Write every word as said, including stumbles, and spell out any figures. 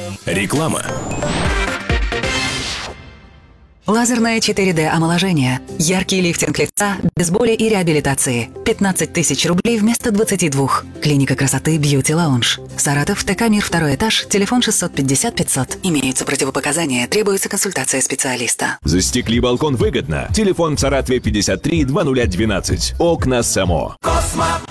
Реклама. Лазерное четыре дэ омоложение. Яркий лифтинг лица без боли и реабилитации. пятнадцать тысяч рублей вместо двадцати двух. Клиника красоты Beauty Lounge. Саратов, ТК Мир, второй этаж, телефон шестьсот пятьдесят пятьсот. Имеются противопоказания, требуется консультация специалиста. Застекли балкон выгодно. Телефон в Саратове пятьдесят три двадцать нуль двенадцать. Окна Само. Космо.